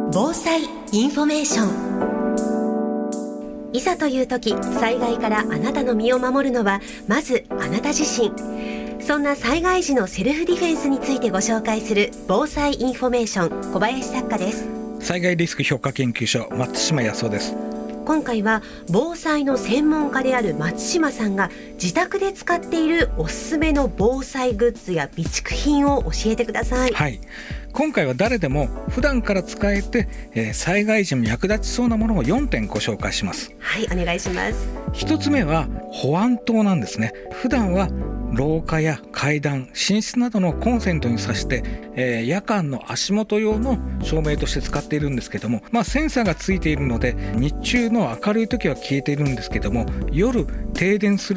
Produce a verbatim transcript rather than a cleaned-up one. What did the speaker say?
防災インフォメーション。いざという時、災害からあなたの身を守るのはまずあなた自身。そんな災害時のセルフディフェンスについてご紹介する防災インフォメーション、小林作家です。 災害リスク評価研究所、松島康夫です。 今回は防災の専門家である松島さんが自宅で使っているおすすめの防災グッズや備蓄品を教えてください。 はい、今回は誰でも普段から使えて、えー、災害時も役立ちそうなものをよんてんご紹介します。 はい、お願いします。 ひとつめは保安灯なんですね。普段は廊下や階段、寝室などのコンセントに挿して、えー、夜間の足元用の照明として使っているんですけども、まあ、センサーがついているので日中の明るい時は消えているんですけども、夜停電する